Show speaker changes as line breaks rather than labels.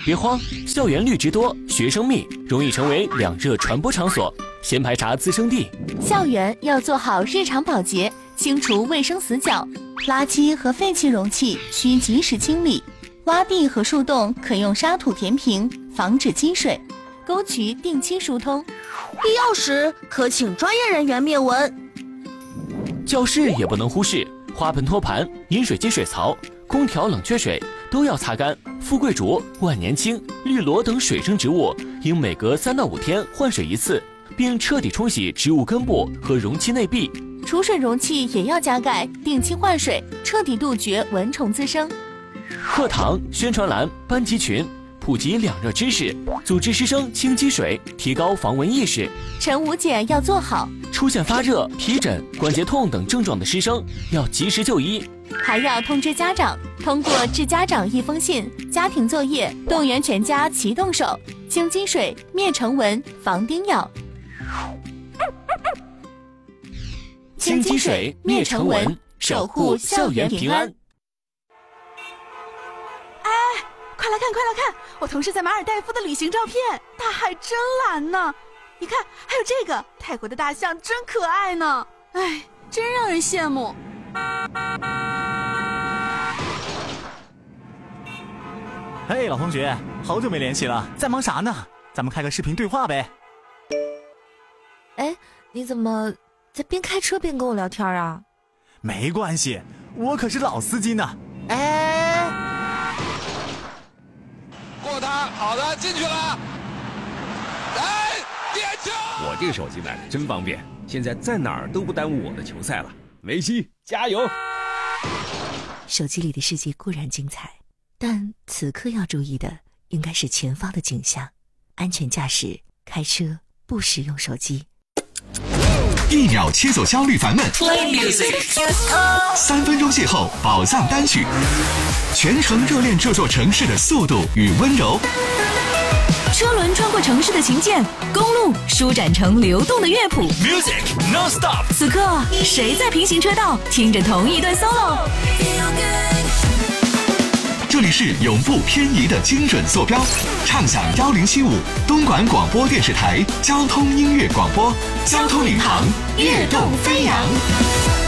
别慌，校园绿植多，学生密，容易成为两热传播场所，先排查滋生地。
校园要做好日常保洁，清除卫生死角，垃圾和废弃容器需及时清理。洼地和树洞可用沙土填平，防止积水。沟渠定期疏通，
必要时可请专业人员灭蚊。
教室也不能忽视，花盆托盘、饮水机水槽、空调冷却水都要擦干。富贵竹、万年青、绿萝等水生植物应每隔3到5天换水一次，并彻底冲洗植物根部和容器内壁。
储水容器也要加盖，定期换水，彻底杜绝蚊虫滋生。
课堂、宣传栏、班级群普及两热知识，组织师生清积水，提高防蚊意识。
晨午检要做好，
出现发热、皮疹、关节痛等症状的师生要及时就医，
还要通知家长，通过致家长一封信、家庭作业，动员全家齐动手，清积水、灭尘蚊、防叮咬。
清积水、灭尘蚊，守护校园平安。
快来看，快来看！我同事在马尔代夫的旅行照片，大海真蓝呢。你看，还有这个泰国的大象真可爱呢。哎，真让人羡慕。
嘿，老同学，好久没联系了，在忙啥呢？咱们开个视频对话呗。
哎，你怎么在边开车边跟我聊天啊？
没关系，我可是老司机呢。
过他，好的，进去了。哎，点球！
我这个手机买的真方便，现在在哪儿都不耽误我的球赛了。梅西，加油！
手机里的世界固然精彩，但此刻要注意的应该是前方的景象。安全驾驶，开车不使用手机。
1秒切走焦虑烦闷 ，Play music，3分钟邂逅宝藏单曲，全程热恋这座城市的速度与温柔。
车轮穿过城市的琴键，公路舒展成流动的乐谱。
Music non stop。
此刻谁在平行车道听着同一段 solo？
这里是永不偏移的精准坐标，畅享1075东莞广播电视台交通音乐广播，交通领航，跃动飞扬。